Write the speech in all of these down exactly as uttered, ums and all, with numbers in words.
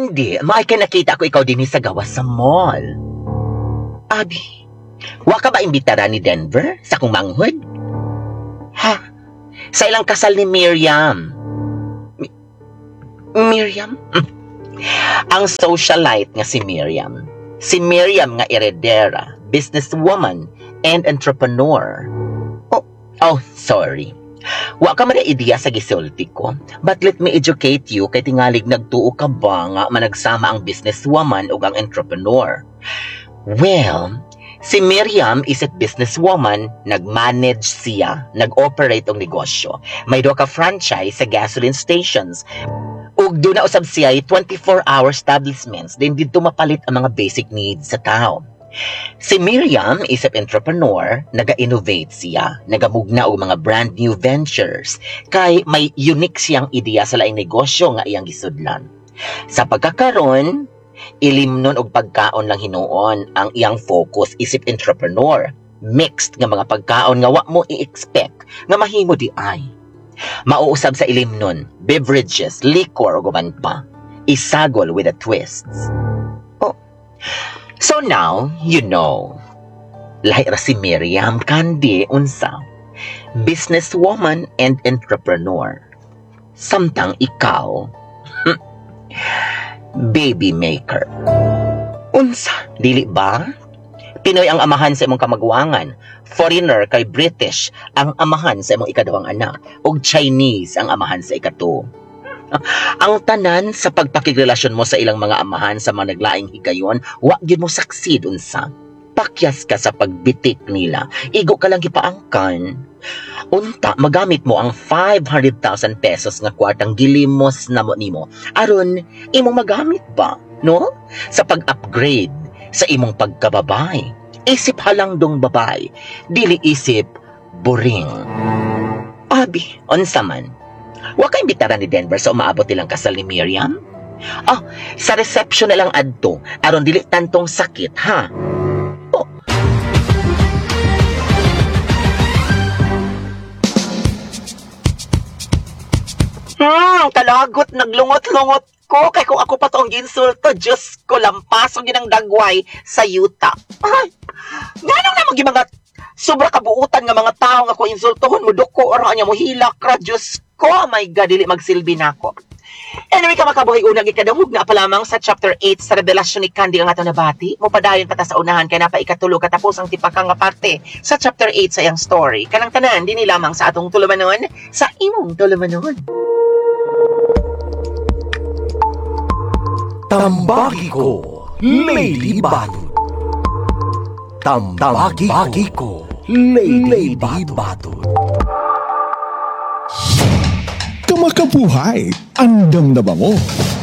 Candy, maay ka nakita ko ikaw din sa gawas sa mall. Abi, wa ka ba imbitara ni Denver sa kong manghod? Ha? Sa ilang kasal ni Miriam. Mi- Miriam? Mm. Ang socialite nga si Miriam. Si Miriam nga heredera, businesswoman, and entrepreneur. Oh, oh, sorry. Wa ka man ideya sa gisulti ko, but let me educate you kay tingalig nagtuo ka ba nga managsama ang businesswoman ug ang entrepreneur. Well, si Miriam is a businesswoman, nag-manage siya, nag-operate ang negosyo. May do ka franchise sa gasoline stations. Ug doon na usab siya ay twenty-four hour establishments din dito mapalit ang mga basic needs sa tao. Si Miriam is an entrepreneur, naga-innovate siya, nagamugna og mga brand new ventures, kay may unique siyang ideya sa laing negosyo nga iyang gisudlan. Sa pagkakaron, ilimnon og pagkaon lang hinuon ang iyang focus isip entrepreneur. Mixed nga mga pagkaon nga wa mo i-expect nga mahimo di ay. Mauusab sa ilimnon, beverages, liquor ug uban pa. Isagol with a twist. Oh. So now, you know. Lahi ra si Miriam Candy unsa. Businesswoman and entrepreneur. Samtang ikaw, baby maker. Unsa, dili ba? Pinoy ang amahan sa imong kamagwangan, foreigner kay British ang amahan sa imong ikadawang anak, ug Chinese ang amahan sa ikato. Ang tanan sa pagpakigrelasyon mo sa ilang mga amahan sa mga naglaing higayon, wa gyud mo succeed unsa. Pakyas ka sa pagbitik nila, igo ka lang gipaangkan. Unta, magamit mo ang five hundred thousand pesos nga kwartang gilimos na mo nimo. Aron, imong magamit ba, no? Sa pag-upgrade sa imong pagkababay. Isip halang dong babay, dili isip boring. Abi, unsa man. Wa ka imbitara ni Denver sa umaabot nilang kasal ni Miriam? Ah, sa reception na lang adto, aron dili tantong sakit, ha? Oh. Hmm, kalagot, naglungot-lungot ko. Kay kung ako pa to ang ginsulto, Diyos ko, lampasong yun ang dagway sa yuta. Ay, ganong na mga mga sobra kabuutan nga mga tao nga ko insultohon mo, duko, or anya mo hilak ra, Diyos ko, oh my God, dili magsilbi na ako. Anyway, ka makabuhay unang ikadahog na pa lamang sa chapter eight sa revelasyon ni Candy ang ato nabati. Mupadayon pata sa unahan kaya napa ikatulo katapos ang tipakang nga parte sa chapter eight sa iyang story. Kanang tanan, dini lamang sa atong tulumanon, sa imong tulumanon. Tambagi ko, Lady Batot. Tambagi ko, Lady Batot. Kamakabuhay, andam na ba mo?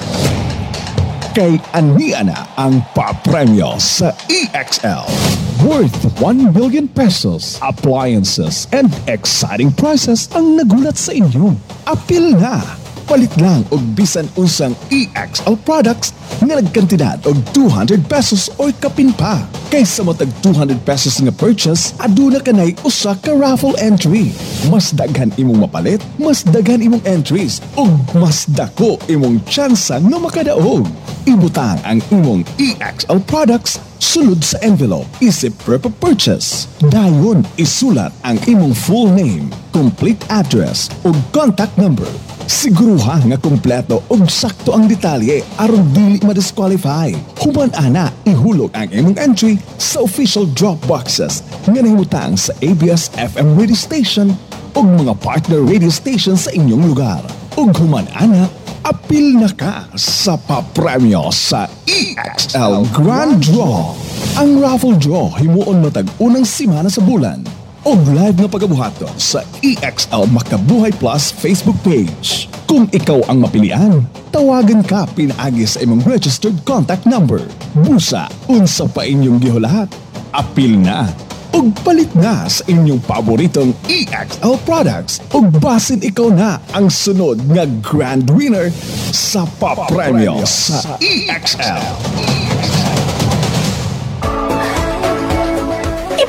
Kay ania na ang papremyo sa E X L. Worth one million pesos, appliances, and exciting prizes ang nagulat sa inyo. Apil na! Palit lang og bisan unsang E X L products nga nagkantidad og two hundred pesos or kapin pa. Kaysa mo tag two hundred pesos nga purchase, aduna kanay usa ka raffle entry. Mas daghan imong mapalit, mas daghan imong entries, ug mas dako imong tsansa nga makadaog. Ibutang ang imong E X L products sulod sa envelope isip prep purchase. Dayon isulat ang imong full name, complete address ug contact number. Siguruha nga kompleto ug sakto ang detalye aron dili ma-disqualify. Human ana ihulog ang imong entry sa official drop boxes nga nahimutang sa A B S F M radio station ug mga partner radio station sa inyong lugar. Ug human ana apil na ka sa papremyo sa E X L Grand Draw. Ang raffle draw himuon matag unang simana sa bulan. O live na pagabuhaton sa E X L Makabuhay Plus Facebook page. Kung ikaw ang mapilian, tawagan ka pinaagi sa imong registered contact number. Busa, unsa pa inyong gihulahat. Apil na, ug palit na sa inyong paboritong E X L products. Ug basin ikaw na ang sunod nga grand winner sa papremyo sa E X L.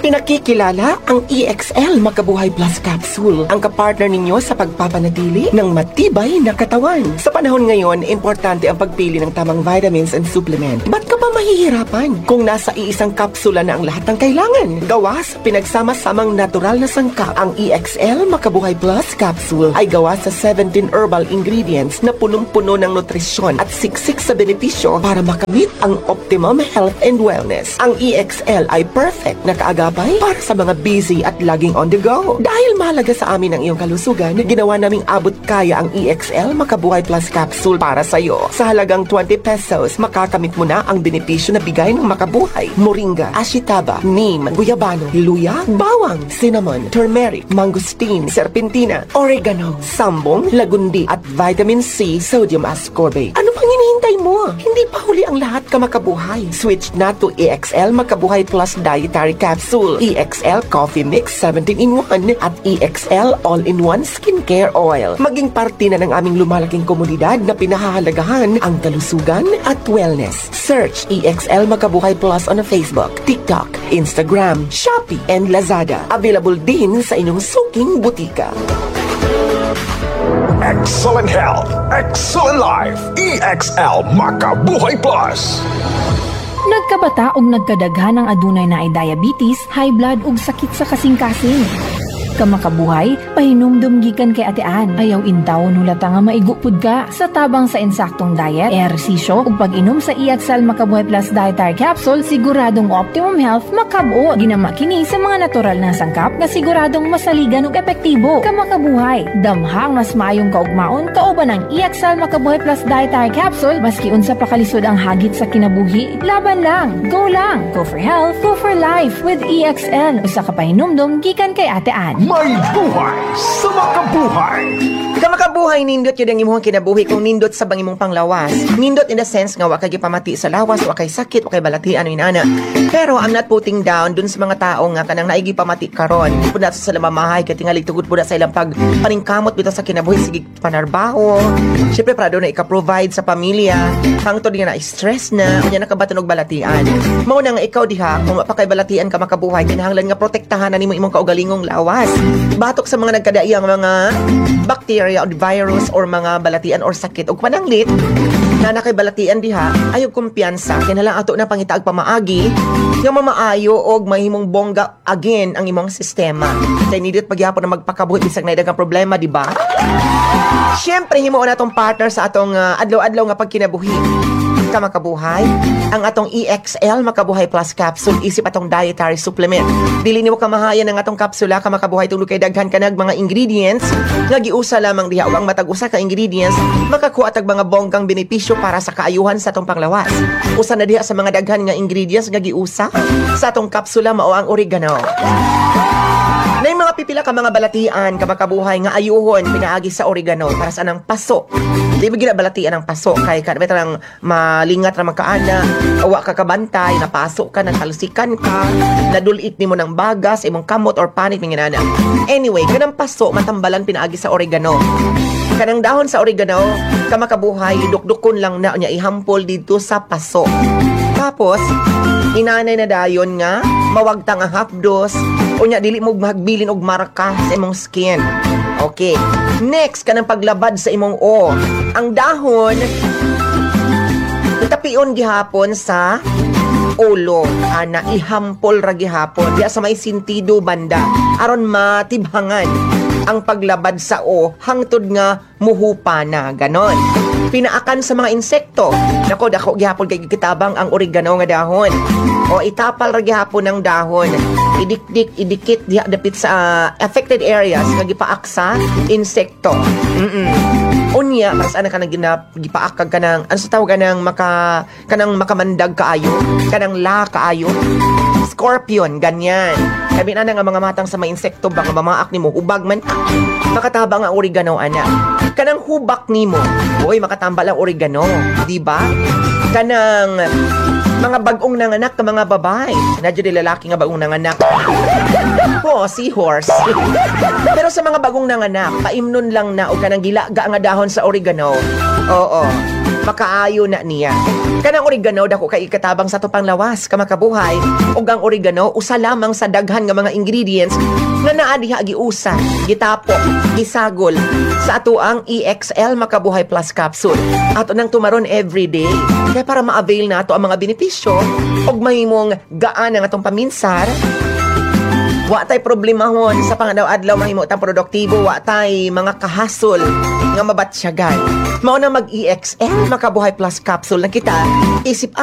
Ipinakikilala ang E X L Makabuhay Plus Capsule, ang kapartner ninyo sa pagpapanatili ng matibay na katawan. Sa panahon ngayon, importante ang pagpili ng tamang vitamins and supplement. Ba't ka ba mahihirapan kung nasa iisang kapsula na ang lahat ng kailangan? Gawa sa pinagsama-samang natural na sangkap, ang E X L Makabuhay Plus Capsule ay gawa sa seventeen herbal ingredients na punong-puno ng nutrisyon at siksik sa benepisyo para makamit ang optimum health and wellness. Ang E X L ay perfect na kaagapay para sa mga busy at laging on the go. Dahil mahalaga sa amin ang iyong kalusugan, ginawa naming abot kaya ang E X L Makabuhay Plus Capsule para sa iyo. Sa halagang twenty pesos, makakamit mo na ang benepisyo na bigay ng Makabuhay: moringa, ashitaba, neem, guyabano, luya, bawang, cinnamon, turmeric, mangosteen, serpentina, oregano, sambong, lagundi, at vitamin C, sodium ascorbate. Ano pang hinihintay mo? Hindi pa huli ang lahat, ka Makabuhay. Switch na to E X L Makabuhay Plus Dietary Capsule, E X L Coffee Mix seventeen in one at E X L All-in-One Skincare Oil. Maging parte na ng aming lumalaking komunidad na pinahahalagahan ang kalusugan at wellness. Search E X L Makabuhay Plus on Facebook, TikTok, Instagram, Shopee, and Lazada. Available din sa inyong suking butika. Excellent health, excellent life. E X L Makabuhay Plus. Nagkabata og nagkadaghan ng adunay na ay diabetes, high blood ug sakit sa kasing-kasing. Kamakabuhay, pahinumdum gikan kay Ate Ann. Ayaw intaw nulata nga maigupod ka sa tabang sa insaktong diet, ehersisyo ug pag-inom sa E X L Makabuhay Plus Dietary Capsule, siguradong optimum health makabuo. Ginama kini sa mga natural na sangkap na siguradong masaligan ug epektibo. Kamakabuhay, damhang mas maayong kaugmaon kauban ng E X L Makabuhay Plus Dietary Capsule. Maski unsa pa kalisod ang hagit sa kinabuhi, laban lang, go lang. Go for health, go for life with E X L. Usa ka pahinumdum gikan kay Ate Ann. May buhay sa Makabuhay. Kamakabuhay, nindot yun ang imuhang kinabuhi kung nindot sa bang imong panglawas. Nindot in the sense nga wakay gipamati sa lawas, wakay sakit, wakay balatian o inana. Pero I'm not putting down dun sa mga tao nga kanang naigi pamati karon. Puna sa sila mamahay, kaya tingalig tugod po na sa ilang pag paningkamot bitaw sa kinabuhi, sige panarbaho. Siyempre para doon na ika-provide sa pamilya. Hangtod nga na stress na, kanya nakabatan og balatian. Mauna nga ikaw diha, kung mapakay balatian ka Makabuhay, kinahanglan nga protektahan na nimo imong kaugalingong lawas. Batok sa mga nagkadaiyang mga bacteria o virus or mga balatian or sakit o pananglit na nakay balatian diha, ayaw kumpiyansa, kinalang ato na pangitaag pamaagi yung mamaayo og mahimong bongga again ang imong sistema. Kaya nidit pagyapon na magpakabuhi bisag na idagang problema, di ba? Siyempre, himuon atong partner sa atong uh, adlaw-adlaw nga pagkinabuhi. Kamakabuhay, ang atong E X L Makabuhay Plus Capsule isip atong dietary supplement. Dili nimo kamahayan ang atong kapsula Kamakabuhay tungod kay daghan kanag mga ingredients nga giusa lamang diha ug ang matag usa ka ingredients makakuha tag mga bonggang benepisyo para sa kaayuhan sa atong panglawas. Usa na diha sa mga daghan nga ingredients nga giusa sa atong kapsula mao ang oregano. Nay mga pipila ka mga balatian Kamakabuhay nga ayuhon pinaagi sa oregano para sa anang paso. Di ba ginabalatian ang paso kay kada lang malingat ra magkaana, awa ka kabantay, napasok ka, natalsikan ka, nadulit nimo ng bagas, imong kamot or panit minginana. Anyway, kanang paso matambalan pinaagi sa oregano. Kanang dahon sa oregano, Kamakabuhay, dukdukon lang na niya ihampol dito sa paso. Tapos, inanay na dayon nga, mawagtang ang hapdos, o niya, dili mo magbilin og maraka sa imong skin. Okay. Next, kanang paglabad sa imong o. Ang dahon, itapion gihapon sa ulo. Ana, ihampol ra gihapon. Diya sa may sintido banda. Aron matibhangan ang paglabad sa o hangtod nga muhupa na. Ganon. Pinaakan sa mga insekto. Nako, dako gihapon kay kitabang ang oregano nga dahon. O itapal ra gihapon ng dahon. Idikdik, idikit diha dapit sa uh, affected areas nga gipaak sa insekto. Mm. Unya, mas ana kanang gipaak kag kanang ano sa tawag kanang maka kanang makamandag kaayo, kanang la kaayo. Scorpion, ganyan. Sabi na nga mga matang sa mga insekto baka mamaak nimo hubag man. Makatabang ang oregano ana. Kanang hubak nimo, oy makatambal ang oregano, di ba? Kanang mga bagong nanganak ka mga babae. Nadyo di lalaki nga bagong nanganak. Po, seahorse. Pero sa mga bagong nanganak, paimnon lang na o kanang gilaga nga dahon sa oregano. Oo. makaayo na niya. Kanang oregano dako kay ikatabang sa tupang lawas ka makabuhay, ug ang oregano usa lamang sa daghan nga mga ingredients nga naa diha giusa, gitapok, gisagol sa atuang E X L Makabuhay Plus Capsule. Ato nang tumaron everyday kaya para ma-avail nato ang mga benepisyo ug mahimong gaan ang atong paminsar. Wa tay problemahon sa pangadaw-adlaw mahimo tang produktibo, wa tay mga kahasol nga mabatsyagan. Mao na mag-E X L Makabuhay Plus Capsule na kita isip